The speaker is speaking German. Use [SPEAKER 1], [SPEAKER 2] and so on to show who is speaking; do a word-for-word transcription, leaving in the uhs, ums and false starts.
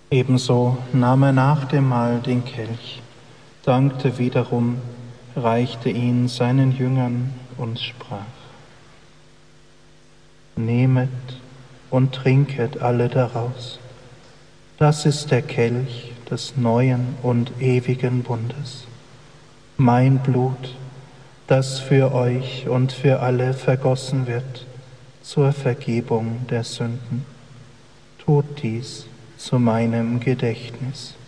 [SPEAKER 1] Ebenso nahm er nach dem Mahl den Kelch, dankte wiederum, reichte ihn seinen Jüngern und sprach: Nehmet und trinket alle daraus. Das ist der Kelch des neuen und ewigen Bundes, mein Blut, das für euch und für alle vergossen wird zur Vergebung der Sünden. Tut dies zu meinem Gedächtnis.